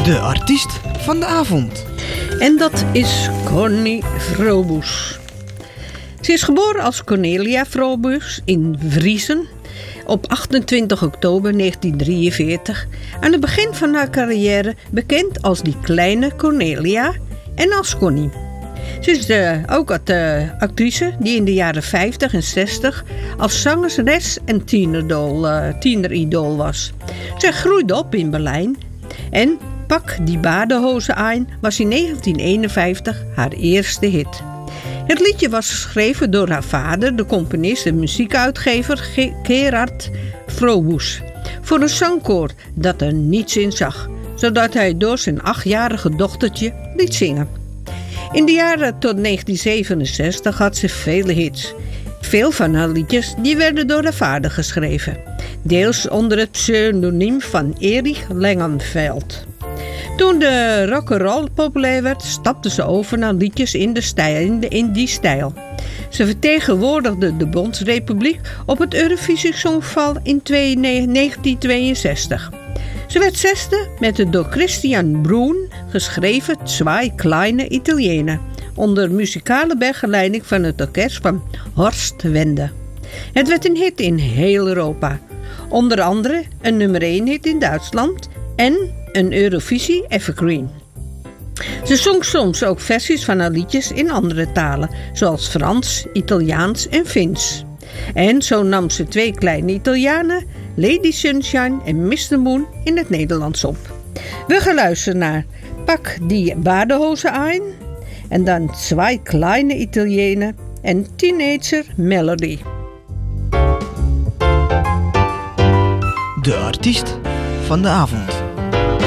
De artiest van de avond. En dat is Connie Frobus. Ze is geboren als Cornelia Frobus in Vriezen op 28 oktober 1943. Aan het begin van haar carrière bekend als die kleine Cornelia en als Connie. Ze is ook actrice die in de jaren 50 en 60 als zangeres en tieneridool was. Ze groeide op in Berlijn en Pak die Badehosen aan was in 1951 haar eerste hit. Het liedje was geschreven door haar vader, de componist en muziekuitgever Gerard Frobus, voor een zangkoor dat er niets in zag, zodat hij door zijn 8-jarige dochtertje liet zingen. In de jaren tot 1967 had ze vele hits. Veel van haar liedjes die werden door haar vader geschreven, deels onder het pseudoniem van Erich Langenfeld. Toen de rock'n'roll populair werd, stapte ze over naar liedjes in die stijl. Ze vertegenwoordigde de Bondsrepubliek op het Eurovisie Songfestival in 1962. Ze werd zesde met de door Christian Bruhn geschreven Zwei kleine Italiener, onder muzikale begeleiding van het orkest van Horst Wende. Het werd een hit in heel Europa, onder andere een nummer 1 hit in Duitsland en een Eurovisie Evergreen. Ze zong soms ook versies van haar liedjes in andere talen, zoals Frans, Italiaans en Fins. En zo nam ze 2 kleine Italianen, Lady Sunshine en Mr. Moon, in het Nederlands op. We gaan luisteren naar Pak die Badehosen aan en dan Zwei kleine Italiener en Teenager Melody. De artiest van de avond.